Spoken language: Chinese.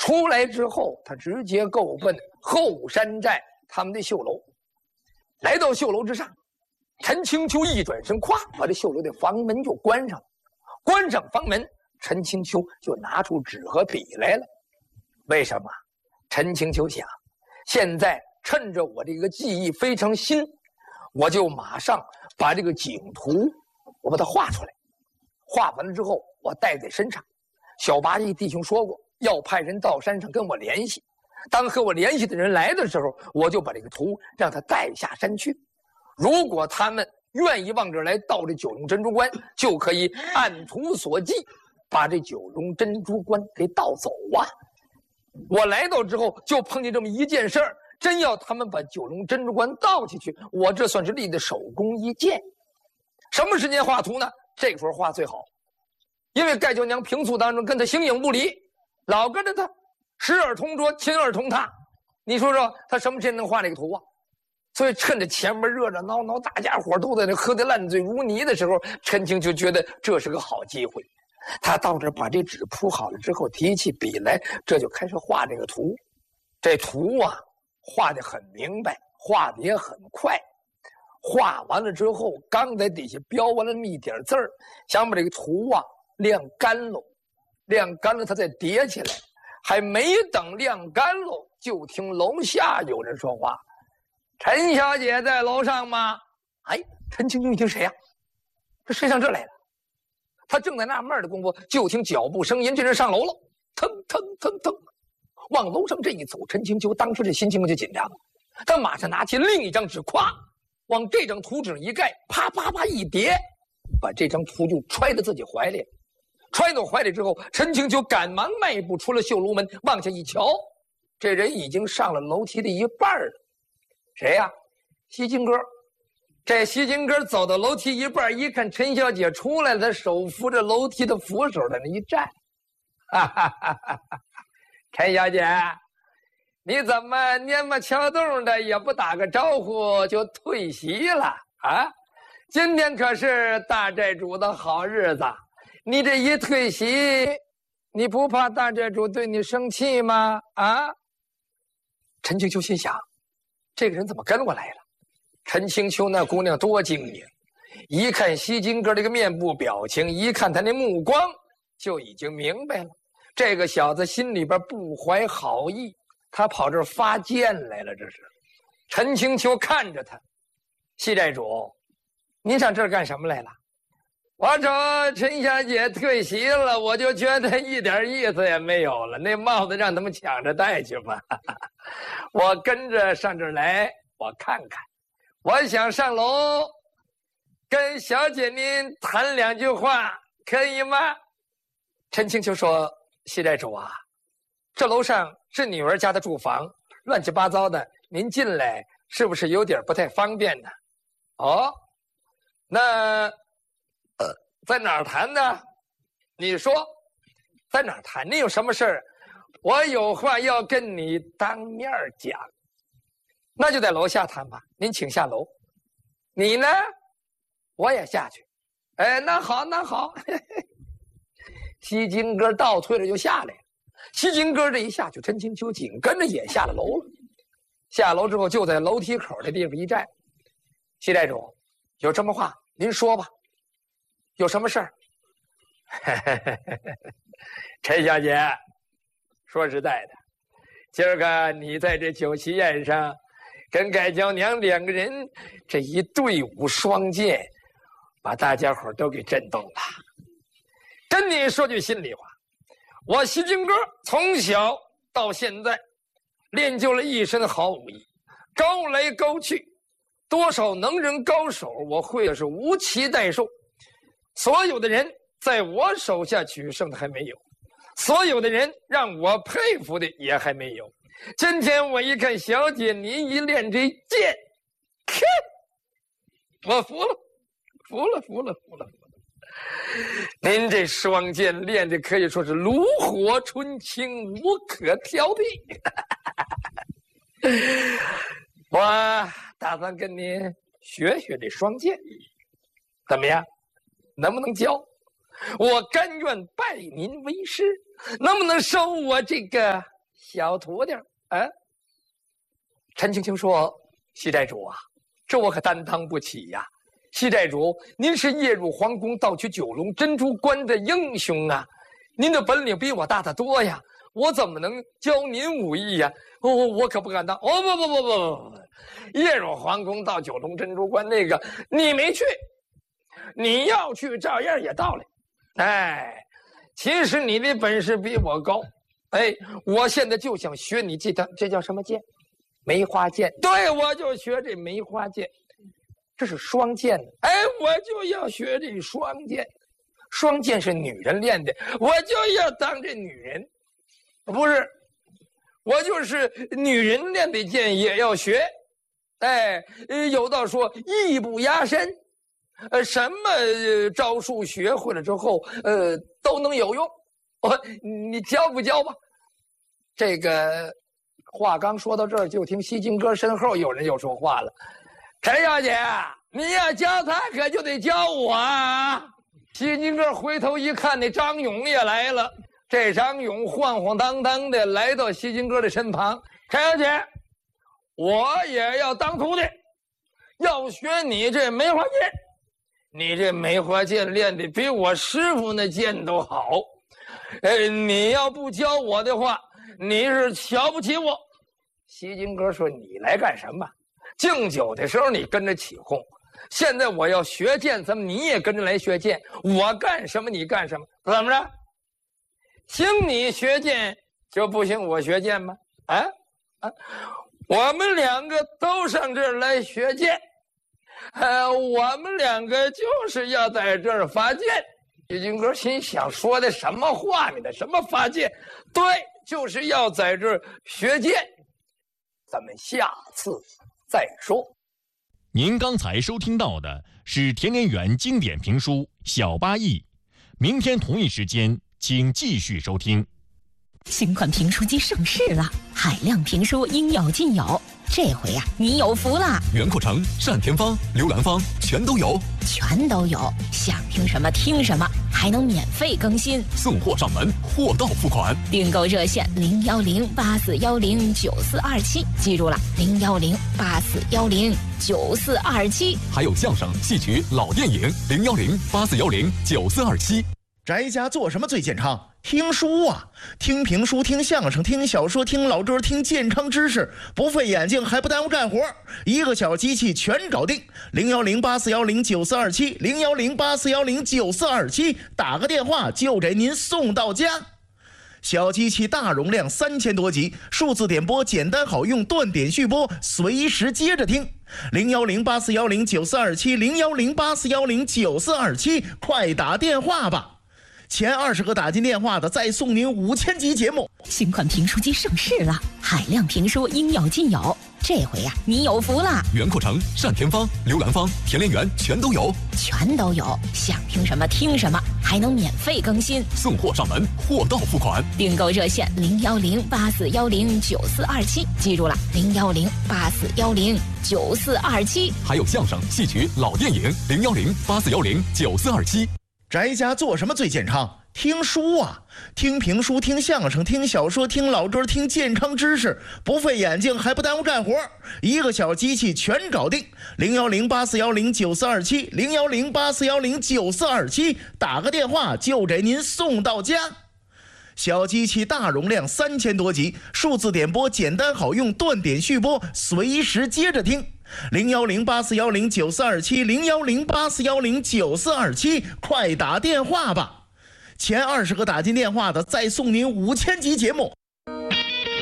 出来之后，他直接够奔后山寨他们的绣楼。来到绣楼之上，陈清秋一转身，咵，把这绣楼的房门就关上了。关上房门，陈清秋就拿出纸和笔来了。为什么？陈清秋想，现在趁着我这个技艺非常新，我就马上把这个景图我把它画出来。画完了之后，我带在身上。小八义弟兄说过，要派人到山上跟我联系。当和我联系的人来的时候，我就把这个图让他带下山去。如果他们愿意往这儿来到这九龙珍珠关，就可以按图所记，把这九龙珍珠关给盗走啊！我来到之后，就碰见这么一件事儿，真要他们把九龙珍珠关盗下去，我这算是立的手工一件。什么时间画图呢？这个时候画最好，因为盖舅娘平素当中跟他形影不离，老跟着他，时而同桌，亲而同榻。你说说他什么时间能画这个图啊？所以趁着前面热热闹闹，大家伙都在那喝得烂醉如泥的时候，陈清就觉得这是个好机会。他到这儿把这纸铺好了之后，提起笔来，这就开始画这个图。这图啊，画得很明白，画得也很快。画完了之后，刚在底下标完了那么一点字儿，想把这个图啊晾干喽，晾干了它再叠起来。还没等晾干喽，就听楼下有人说话：“陈小姐在楼上吗？”哎，陈清秋一听谁呀？这谁上这来了？他正在纳闷的功夫，就听脚步声音，这人上楼了，腾腾腾腾，往楼上这一走，陈清秋当时这心情就紧张了。他马上拿起另一张纸，咵，往这张图纸一盖，啪啪啪一叠，把这张图就揣到自己怀里。揣到怀里之后，陈清秋赶忙迈步出了绣楼门，往下一瞧，这人已经上了楼梯的一半了。谁呀？西金哥。这西金哥走到楼梯一半，一看陈小姐出来了，他手扶着楼梯的扶手在那一站，哈哈哈哈！陈小姐，你怎么蔫么敲洞的也不打个招呼就退席了啊？今天可是大寨主的好日子，你这一退席，你不怕大寨主对你生气吗？啊？陈清秋心想，这个人怎么跟我来了？陈清秋那姑娘多精明，一看西金哥这个面部表情，一看他那目光，就已经明白了，这个小子心里边不怀好意，他跑这儿发贱来了。这是陈清秋看着他，西寨主，您上这儿干什么来了？我瞅陈小姐退席了，我就觉得一点意思也没有了，那帽子让他们抢着戴去吧。我跟着上这儿来，我看看，我想上楼跟小姐您谈两句话，可以吗？陈清秋说：“西寨主啊，这楼上是女儿家的住房，乱七八糟的，您进来是不是有点不太方便呢？”哦，那在哪儿谈呢？你说在哪儿谈？你有什么事儿？我有话要跟你当面讲。那就在楼下谈吧，您请下楼。你呢？我也下去。哎，那好，那好。西金哥倒退了就下来了。西金哥这一下去，陈清秋紧跟着也下了楼了。下楼之后，就在楼梯口的地方一站。西寨主，有什么话您说吧。有什么事儿？陈小姐，说实在的，今儿个你在这酒席宴上跟盖娇娘两个人这一对舞双剑，把大家伙都给震动了。跟你说句心里话，我西金哥从小到现在练就了一身好武艺，高来高去，多少能人高手我会的是无期待受。所有的人在我手下取胜的还没有，所有的人让我佩服的也还没有。今天我一看小姐您一练这剑，我服了，服了，服了，服了。您这双剑练的可以说是炉火纯青，无可挑剔。我打算跟您学学这双剑，怎么样？能不能教？我甘愿拜您为师。 能不能收我这个小徒弟啊？陈青青说：“西寨主啊，这我可担当不起呀。西寨主，您是夜入皇宫盗取九龙珍珠关的英雄啊，您的本领比我大得多呀，我怎么能教您武艺呀？我可不敢当。不，夜入皇宫盗九龙珍珠关那个你没去，你要去照样也到了。哎，其实你的本事比我高。哎，我现在就想学你这叫什么剑？梅花剑。对，我就学这梅花剑。这是双剑的，哎，我就要学这双剑。双剑是女人练的，我就要当这女人。不是，我就是女人练的剑也要学。哎，有道说艺不压身，什么招数学会了之后，都能有用。你教不教吧？这个话刚说到这儿，就听西京哥身后有人又说话了：“陈小姐，你要教他，可就得教我啊！”西京哥回头一看，那张勇也来了。这张勇晃晃荡荡的来到西京哥的身旁：“陈小姐，我也要当徒弟，要学你这梅花剑。你这梅花剑练的比我师傅那剑都好。你要不教我的话，你是瞧不起我。”西京哥说：“你来干什么？敬酒的时候你跟着起哄，现在我要学剑，怎么你也跟着来学剑？我干什么你干什么？怎么着？兴你学剑就不兴我学剑吗？我们两个都上这儿来学剑，我们两个就是要在这儿发剑。”西京哥心想：说的什么话呢？什么发剑？对，就是要在这儿学剑。咱们下次再说。 您刚才收听到的是田连元经典评书《小八义》，明天同一时间请继续收听。 新款评书机上市了，海量评书应有尽有，这回呀，你有福了！ 袁阔成、单田芳、刘兰芳全都有， 想听什么听什么，还能免费更新， 送货上门，货到付款。 订购热线01084109427，记住了，01084109427。 还有相声、戏曲、老电影，01084109427。 宅家做什么最健康？听书啊，听评书，听相声，听小说，听老歌，听健康知识，不费眼睛还不耽误干活，一个小机器全搞定。01084109427 01084109427，打个电话就给您送到家。小机器大容量3000多集，数字点播简单好用，断点续播，随时接着听。01084109427 01084109427，快打电话吧。前20个打进电话的，再送您5000集节目。 新款评书机上市了，海量评书应有尽有，这回呀，你有福了！ 袁阔成、单田芳、刘兰芳、田连元全都有， 想听什么听什么，还能免费更新， 送货上门，货到付款。 订购热线01084109427，记住了，01084109427。 还有相声、戏曲、老电影，01084109427。 宅家做什么最健康？听书啊，听评书，听相声，听小说，听老歌，听健康知识，不费眼睛还不耽误干活，一个小机器全搞定。01084109427 01084109427，打个电话就给您送到家。小机器大容量3000多集，数字点播简单好用，断点续播，随时接着听。01084109427 01084109427，快打电话吧。前20个打进电话的，再送您5000集节目。